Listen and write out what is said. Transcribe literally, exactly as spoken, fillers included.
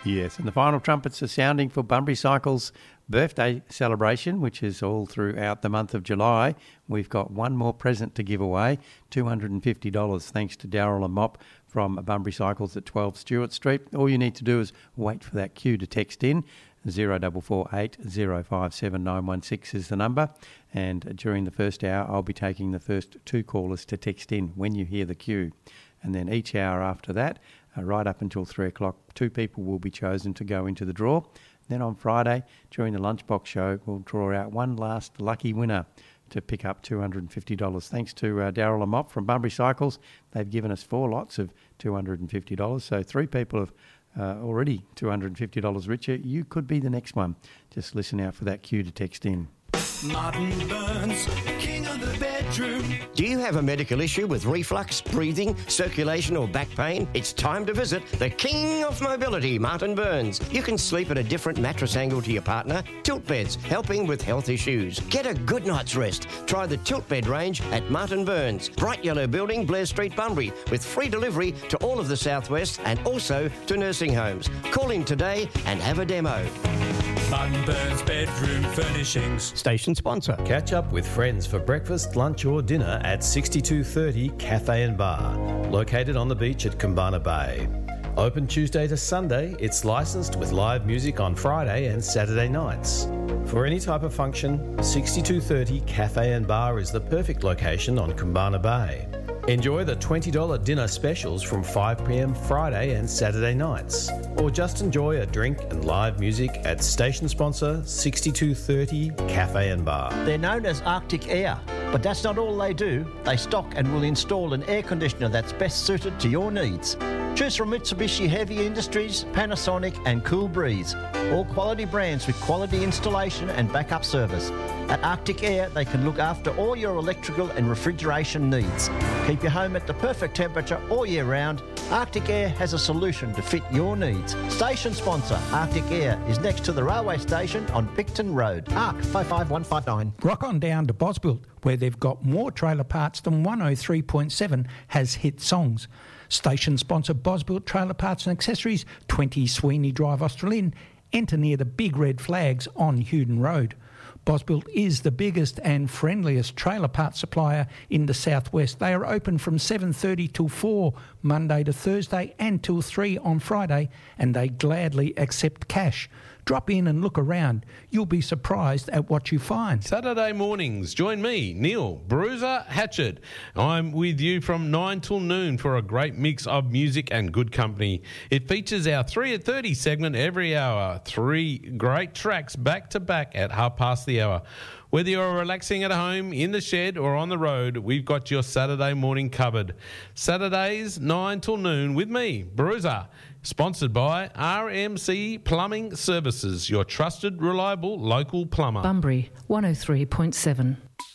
Yes, and the final trumpets are sounding for Bunbury Cycles' birthday celebration, which is all throughout the month of July. We've got one more present to give away, two hundred fifty dollars, thanks to Daryl and Mop from Bunbury Cycles at twelve Stewart Street. All you need to do is wait for that cue to text in. zero four four eight zero five seven nine one six is the number, and during the first hour I'll be taking the first two callers to text in when you hear the cue, and then each hour after that, uh, right up until three o'clock, two people will be chosen to go into the draw. Then on Friday, during the Lunchbox show, we'll draw out one last lucky winner to pick up two hundred fifty dollars. Thanks to uh, Daryl and Mop from Bunbury Cycles. They've given us four lots of two hundred fifty dollars, so three people have uh, already two hundred fifty dollars richer. You could be the next one. Just listen out for that cue to text in. Martin Burns, king of the bedroom. Do you have a medical issue with reflux, breathing, circulation or back pain? It's time to visit the king of mobility, Martin Burns. You can sleep at a different mattress angle to your partner. Tilt beds, helping with health issues. Get a good night's rest. Try the tilt bed range at Martin Burns. Bright yellow building, Blair Street, Bunbury, with free delivery to all of the southwest and also to nursing homes. Call in today and have a demo. Martin Burns Bedroom Furnishings. Station sponsor. Catch up with friends for breakfast, lunch or dinner at sixty-two thirty Cafe and Bar, located on the beach at Kumbana Bay. Open Tuesday to Sunday, it's licensed with live music on Friday and Saturday nights. For any type of function, sixty-two thirty Cafe and Bar is the perfect location on Kumbana Bay. Enjoy the twenty dollars dinner specials from five p.m. Friday and Saturday nights. Or just enjoy a drink and live music at station sponsor sixty-two thirty Cafe and Bar. They're known as Arctic Air, but that's not all they do. They stock and will install an air conditioner that's best suited to your needs. Choose from Mitsubishi Heavy Industries, Panasonic and Cool Breeze. All quality brands with quality installation and backup service. At Arctic Air, they can look after all your electrical and refrigeration needs. Keep your home at the perfect temperature all year round. Arctic Air has a solution to fit your needs. Station sponsor Arctic Air is next to the railway station on Picton Road. A R C five five one five nine. Rock on down to Bosbuilt, where they've got more trailer parts than one oh three point seven has hit songs. Station sponsor Bosbuilt Trailer Parts and Accessories, twenty Sweeney Drive, Australind. Enter near the big red flags on Hewden Road. Bosbuilt is the biggest and friendliest trailer parts supplier in the southwest. They are open from seven thirty till four Monday to Thursday and till three on Friday, and they gladly accept cash. Drop in and look around. You'll be surprised at what you find. Saturday mornings, join me, Neil Bruiser Hatchet. I'm with you from nine till noon for a great mix of music and good company. It features our three at thirty segment every hour. Three great tracks back to back at half past the hour. Whether you're relaxing at home, in the shed or on the road, we've got your Saturday morning covered. Saturdays, nine till noon with me, Bruiser. Sponsored by R M C Plumbing Services, your trusted, reliable local plumber. Bunbury, one oh three point seven.